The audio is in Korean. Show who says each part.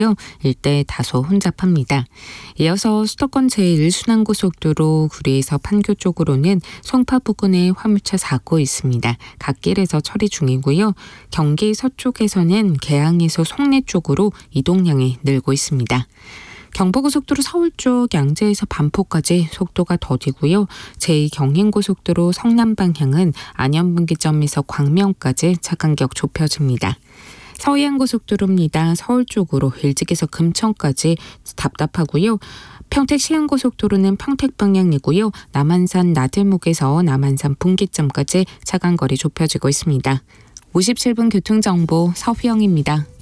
Speaker 1: 일대 다소 혼잡합니다. 이어서 수도권 제1순환고속도로 구리에서 판교 쪽으로는 송파 부근에 화물차 사고 있습니다. 갓길에서 처리 중이고요. 경기 서쪽에서는 계양에서 송내 쪽으로 이동량이 늘고 있습니다. 경부고속도로 서울 쪽 양재에서 반포까지 속도가 더디고요. 제2경인고속도로 성남 방향은 안현분기점에서 광명까지 차 간격 좁혀집니다. 서해안고속도로입니다. 서울 쪽으로 일찍에서 금천까지 답답하고요. 평택 시흥고속도로는 평택 방향이고요. 남한산 나들목에서 남한산 분기점까지 차 간거리 좁혀지고 있습니다. 57분 교통정보 서휘영입니다.